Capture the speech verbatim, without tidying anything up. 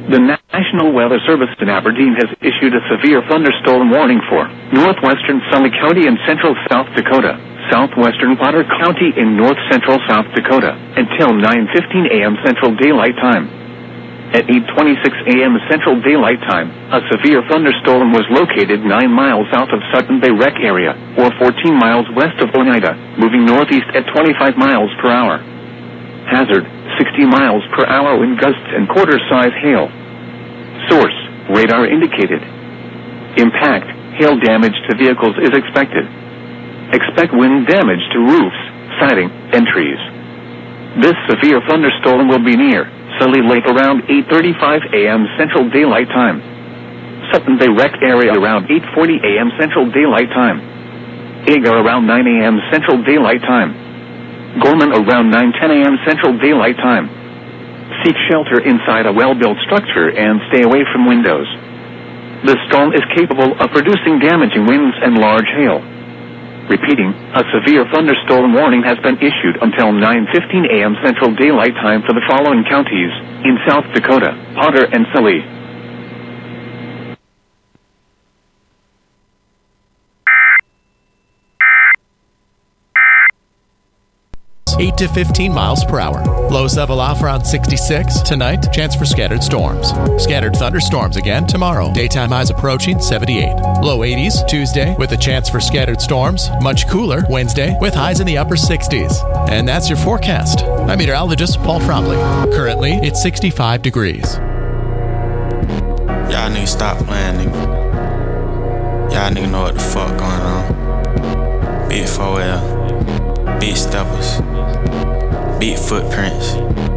The National Weather Service in Aberdeen has issued a severe thunderstorm warning for northwestern Sully County and central South Dakota, southwestern Potter County in north-central South Dakota, until nine fifteen a.m. Central Daylight Time. At eight twenty-six a.m. Central Daylight Time, a severe thunderstorm was located nine miles south of Sutton Bay Rec area, or fourteen miles west of Oneida, moving northeast at twenty-five miles per hour. Hazard, sixty miles per hour wind gusts and quarter-size hail. Source, radar indicated. Impact, hail damage to vehicles is expected. Expect wind damage to roofs, siding, and trees. This severe thunderstorm will be near Sully Lake around eight thirty-five a.m. Central Daylight Time. Sutton Bay Rec area around eight forty a.m. Central Daylight Time. Agar around nine a.m. Central Daylight Time. Gorman around nine ten a.m. Central Daylight Time. Seek shelter inside a well-built structure and stay away from windows. The storm is capable of producing damaging winds and large hail. Repeating, a severe thunderstorm warning has been issued until nine fifteen a.m. Central Daylight Time for the following counties in South Dakota: Potter and Sully. eight to fifteen miles per hour. Lows level off around sixty-six. Tonight, chance for scattered storms. Scattered thunderstorms again tomorrow. Daytime highs approaching seventy-eight. Low eighties Tuesday with a chance for scattered storms. Much cooler Wednesday with highs in the upper sixties. And that's your forecast. I'm meteorologist Paul Trombley. Currently, it's sixty-five degrees. Y'all niggas stop playing, nigga. Y'all niggas know what the fuck going on. Big four L. Big steppers. Big footprints.